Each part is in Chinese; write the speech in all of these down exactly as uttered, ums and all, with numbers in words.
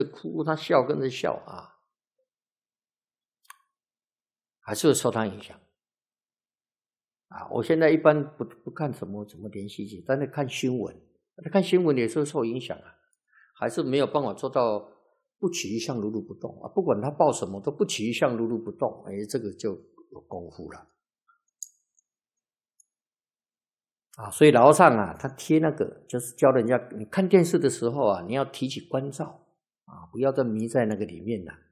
哭，他笑跟着笑啊，还是会受他影响啊。我现在一般不不看什么什么连续剧，但是看新闻，看新闻也是受影响啊，还是没有办法做到不起一相如如不动啊。不管他报什么都不起一相如如不动，哎，这个就有功夫了啊。所以老和尚啊，他贴那个就是教人家，你看电视的时候啊，你要提起关照啊，不要再迷在那个里面了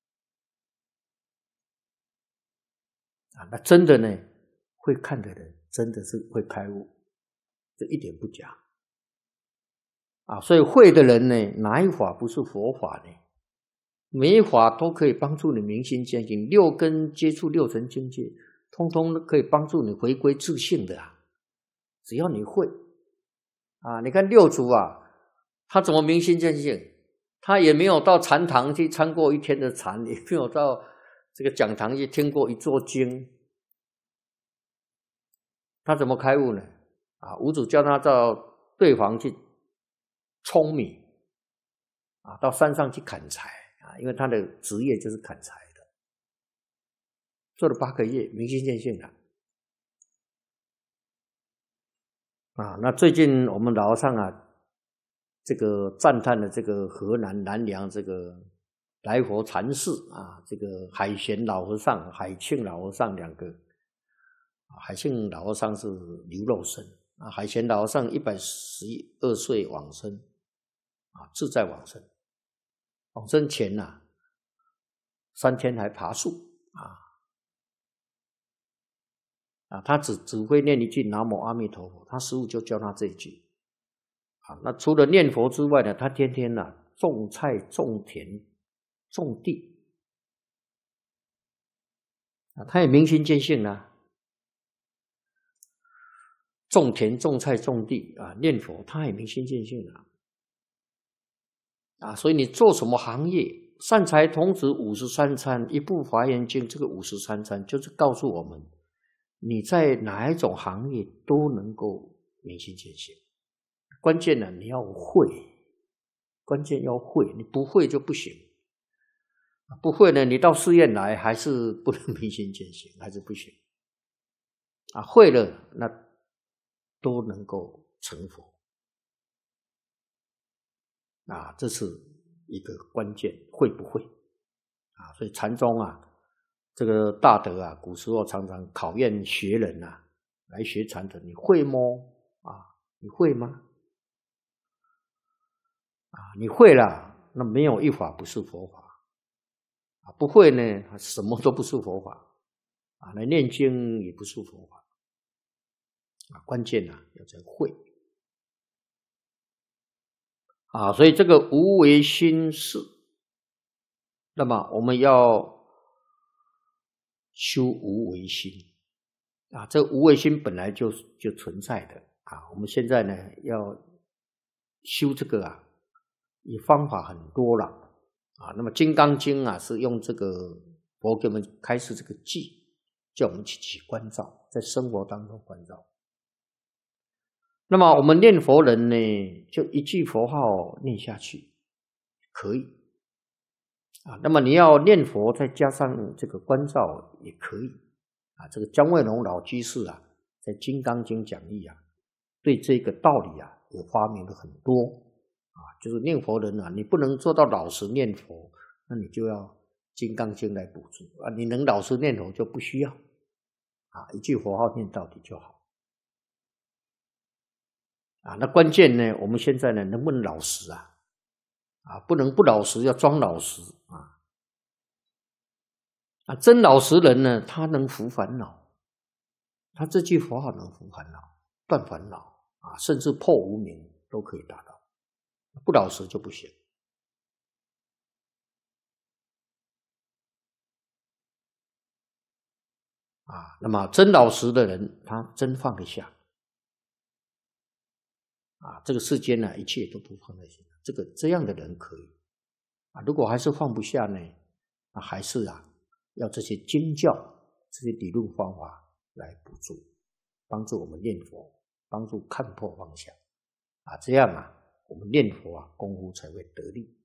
啊。那真的呢，会看的人真的是会开悟，这一点不假啊。所以会的人呢，哪一法不是佛法呢？每一法都可以帮助你明心见性，六根接触六尘境界，通通可以帮助你回归自性的啊。只要你会啊，你看六祖啊，他怎么明心见性？他也没有到禅堂去参过一天的禅，也没有到这个讲堂去听过一座经，他怎么开悟呢？啊，五祖叫他到对房去舂米啊，到山上去砍柴啊，因为他的职业就是砍柴的，做了八个月，明心见性了。啊，那最近我们老和尚啊，这个赞叹了这个河南南梁这个来佛禅寺啊，这个海贤老和尚、海庆老和尚两个。海庆老和尚是流肉身啊，海贤老和尚一百十二岁往生啊，自在往生。往生前呐、啊，三天还爬树啊。啊，他只只会念一句南无阿弥陀佛，他师父就教他这一句。啊，那除了念佛之外呢，他天天呢、啊、种菜、种田、种地。啊，他也明心见性啊，种田、种菜、种地啊，念佛，他也明心见性啊。啊，所以你做什么行业，善财童子五十三参，一部华严经，这个五十三参就是告诉我们，你在哪一种行业都能够明心见性。关键呢，你要会，关键要会，你不会就不行。不会呢，你到寺院来还是不能明心见性，还是不行。啊，会了那都能够成佛。啊，这是一个关键，会不会啊？所以禅宗啊，这个大德啊，古时候常常考验学人啊，来学禅的，你会吗？啊，你会吗？啊，你会了，那没有一法不是佛法啊。不会呢，什么都不是佛法啊。来念经也不是佛法啊。关键啊，要在会。啊，所以这个无为心事，那么我们要修无为心啊。这无为心本来就就存在的啊。我们现在呢要修这个啊，也方法很多了啊。那么《金刚经》啊是用这个佛给我们开示这个偈，叫我们去起关照，在生活当中关照。那么我们念佛人呢，就一句佛号念下去，可以啊。那么你要念佛，再加上这个关照也可以啊。这个姜惠龙老居士啊，在《金刚经》讲义啊，对这个道理啊，也发明了很多啊。就是念佛人啊，你不能做到老实念佛，那你就要《金刚经》来补助啊。你能老实念佛就不需要啊，一句佛号念到底就好。啊，那关键呢，我们现在呢，能不能老实啊？啊，不能不老实，要装老实啊！啊，真老实人呢，他能伏烦恼，他这句佛号能伏烦恼、断烦恼啊，甚至破无明都可以达到。不老实就不行啊。那么真老实的人，他真放得下。啊，这个世间呢，一切都不放在心上，这个这样的人可以啊。如果还是放不下呢，那还是啊，要这些经教、这些理论方法来补助，帮助我们念佛，帮助看破放下啊。这样啊，我们念佛啊，功夫才会得力。